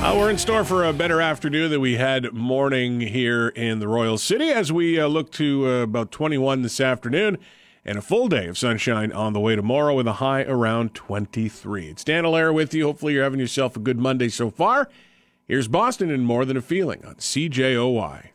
We're in store for a better afternoon than we had morning here in the Royal City as we look to about 21 this afternoon and a full day of sunshine on the way tomorrow with a high around 23. It's Dan Allaire with you. Hopefully you're having yourself a good Monday so far. Here's Boston and More Than a Feeling on CJOY.